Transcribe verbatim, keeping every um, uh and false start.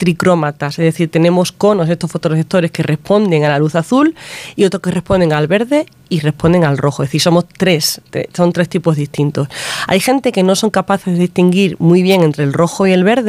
tricrómatas, es decir, tenemos conos, estos fotorreceptores que responden a la luz azul y otros que responden al verde y responden al rojo, es decir, somos tres, son tres tipos distintos. Hay gente que no son capaces de distinguir muy bien entre el rojo y el verde,